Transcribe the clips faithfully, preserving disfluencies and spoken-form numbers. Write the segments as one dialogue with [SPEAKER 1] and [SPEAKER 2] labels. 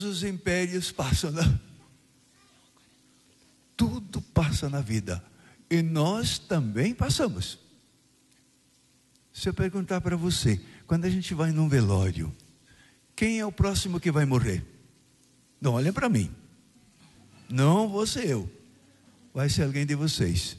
[SPEAKER 1] Os impérios passam, né? Tudo passa na vida. E nós também passamos. Se eu perguntar para você, quando a gente vai num velório, quem é o próximo que vai morrer? Não olhem para mim. Não vou ser eu. Vai ser alguém de vocês.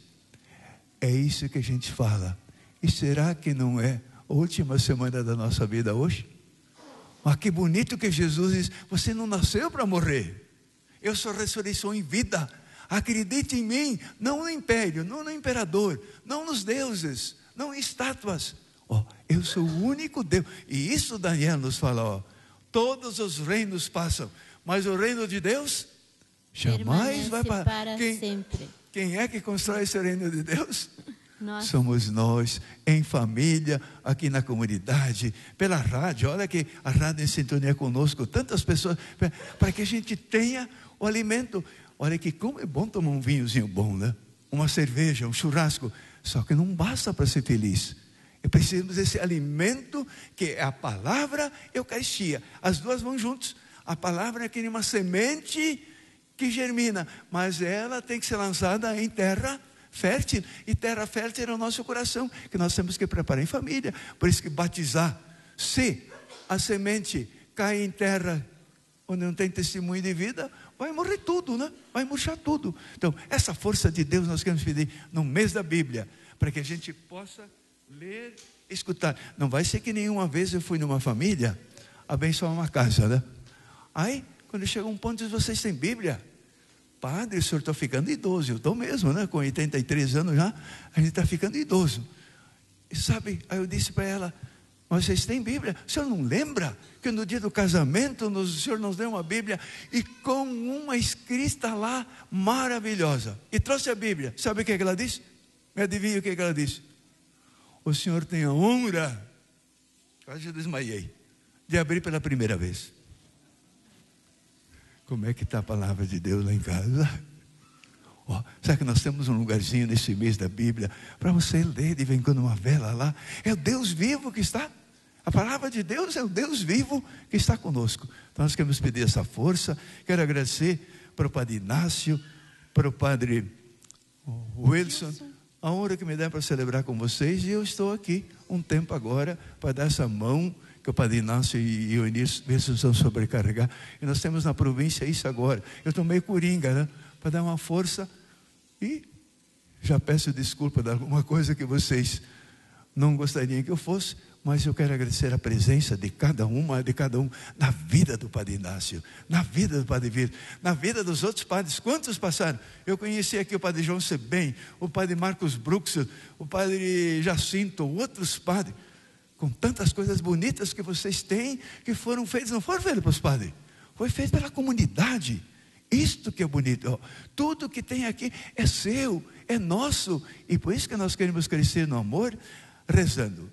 [SPEAKER 1] É isso que a gente fala. E será que não é a última semana da nossa vida hoje? Mas que bonito que Jesus diz: você não nasceu para morrer. Eu sou ressurreição e vida. Acredite em mim, não no império, não no imperador, não nos deuses, não em estátuas. Oh, eu sou o único Deus. E isso Daniel nos fala, ó, todos os reinos passam, mas o reino de Deus jamais vai parar.
[SPEAKER 2] Para
[SPEAKER 1] quem,
[SPEAKER 2] sempre.
[SPEAKER 1] Quem é que constrói esse reino de Deus?
[SPEAKER 2] Nós.
[SPEAKER 1] Somos nós, em família, aqui na comunidade, pela rádio. Olha que a rádio em sintonia conosco, tantas pessoas, para que a gente tenha o alimento. Olha que como é bom tomar um vinhozinho bom, né? Uma cerveja, um churrasco. Só que não basta para ser feliz. É preciso desse alimento que é a palavra e a Eucaristia. As duas vão juntos. A palavra é que nem uma semente que germina, mas ela tem que ser lançada em terra fértil. E terra fértil é o nosso coração, que nós temos que preparar em família. Por isso que batizar, se a semente cai em terra onde não tem testemunho de vida, vai morrer tudo, né? Vai murchar tudo. Então, essa força de Deus nós queremos pedir no mês da Bíblia, para que a gente possa ler, escutar. Não vai ser que nenhuma vez eu fui numa família abençoar uma casa, né? Aí, quando chega um ponto, diz: vocês têm Bíblia? Padre, o senhor está ficando idoso. Eu estou mesmo, né? Com oitenta e três anos já, a gente está ficando idoso. E sabe, aí eu disse para ela: mas vocês têm Bíblia? O senhor não lembra que no dia do casamento nos, o senhor nos deu uma Bíblia e com uma escrita lá maravilhosa? E trouxe a Bíblia. Sabe o que, é que ela disse? Me adivinha o que, é que ela disse? O senhor tem a honra, quase eu desmaiei, de abrir pela primeira vez. Como é que está a palavra de Deus lá em casa? Oh, sabe que nós temos um lugarzinho nesse mês da Bíblia para você ler de vez em quando uma vela lá? É o Deus vivo que está. A palavra de Deus é o Deus vivo que está conosco. Então nós queremos pedir essa força. Quero agradecer para o Padre Inácio, para o Padre Wilson, a honra que me dá para celebrar com vocês. E eu estou aqui um tempo agora para dar essa mão que o Padre Inácio e o Início são sobrecarregar. E nós temos na província isso agora. Eu estou meio coringa, né? Para dar uma força. E já peço desculpa de alguma coisa que vocês não gostariam que eu fosse, mas eu quero agradecer a presença de cada uma, de cada um, na vida do Padre Inácio, na vida do Padre Vir, na vida dos outros padres. Quantos passaram? Eu conheci aqui o Padre João Sebem, o Padre Marcos Bruxel, o Padre Jacinto, outros padres, com tantas coisas bonitas que vocês têm, que foram feitas, não foram feitas para os padres, foi feito pela comunidade. Isto que é bonito, ó. Tudo que tem aqui é seu, é nosso, e por isso que nós queremos crescer no amor, rezando.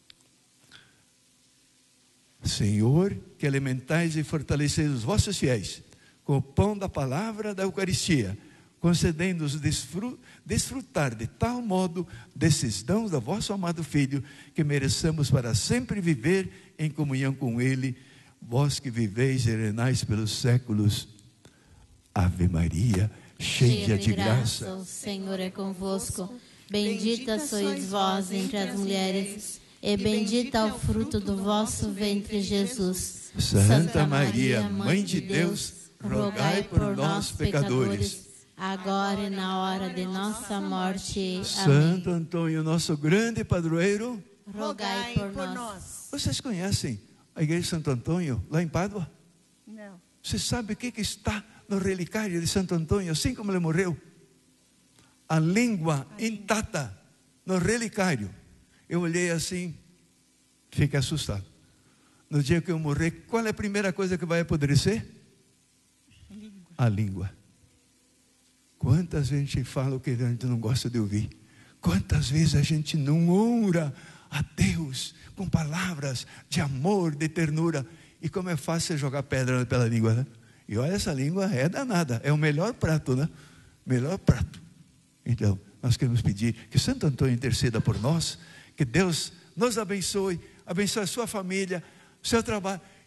[SPEAKER 1] Senhor, que alimentais e fortaleceis os vossos fiéis com o pão da palavra da Eucaristia, concedendo-os desfru- desfrutar de tal modo desses dons do vosso amado Filho, que mereçamos para sempre viver em comunhão com Ele, vós que viveis e reinais pelos séculos. Ave Maria, cheia de graça,
[SPEAKER 2] o Senhor é convosco. Bendita sois vós entre as mulheres, e bendito é o fruto do vosso ventre, Jesus.
[SPEAKER 1] Santa Maria, Mãe de Deus, rogai por nós, pecadores,
[SPEAKER 2] agora e na hora de nossa morte.
[SPEAKER 1] Santo
[SPEAKER 2] Amém.
[SPEAKER 1] Antônio, nosso grande padroeiro,
[SPEAKER 2] Rogai por nós.
[SPEAKER 1] Vocês conhecem a igreja de Santo Antônio, lá em Pádua?
[SPEAKER 3] Não.
[SPEAKER 1] Você sabe o que, que está no relicário de Santo Antônio, assim como ele morreu? A língua intacta no relicário. Eu olhei assim, fiquei assustado. No dia que eu morrer, qual é a primeira coisa que vai apodrecer?
[SPEAKER 3] A língua.
[SPEAKER 1] A língua. Quantas vezes a gente fala o que a gente não gosta de ouvir? Quantas vezes a gente não honra a Deus com palavras de amor, de ternura? E como é fácil jogar pedra pela língua, né? E olha, essa língua é danada, é o melhor prato, né? Melhor prato. Então, nós queremos pedir que Santo Antônio interceda por nós, que Deus nos abençoe, abençoe a sua família, o seu trabalho,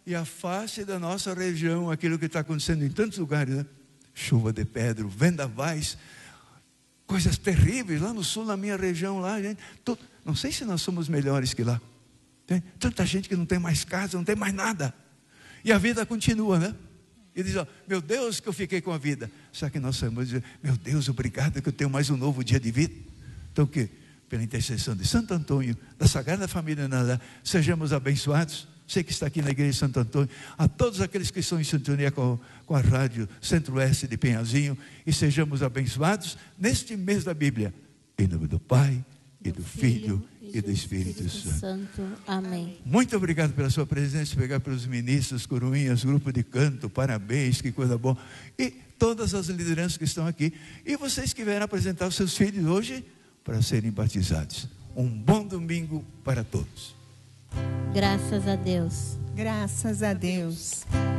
[SPEAKER 1] e afaste da nossa região aquilo que está acontecendo em tantos lugares, né? Chuva de pedra, vendavais, coisas terríveis lá no sul, na minha região lá, gente. Tô, não sei se nós somos melhores que lá. Tem tanta gente que não tem mais casa, não tem mais nada. E a vida continua, né? E diz, ó, meu Deus, que eu fiquei com a vida. Só que nós sabemos dizer, meu Deus, obrigado que eu tenho mais um novo dia de vida. Então que, pela intercessão de Santo Antônio, da Sagrada Família Nada, sejamos abençoados. Você que está aqui na igreja de Santo Antônio, a todos aqueles que estão em sintonia com, com a rádio Centro-Oeste de Penhazinho, e sejamos abençoados neste mês da Bíblia. Em nome do Pai, e do Filho, e do Espírito Santo.
[SPEAKER 2] Amém.
[SPEAKER 1] Muito obrigado pela sua presença, obrigado pelos ministros, coroinhas, grupo de canto, parabéns, que coisa boa. E todas as lideranças que estão aqui. E vocês que vieram apresentar os seus filhos hoje para serem batizados. Um bom domingo para todos.
[SPEAKER 2] Graças a Deus.
[SPEAKER 3] Graças a Deus.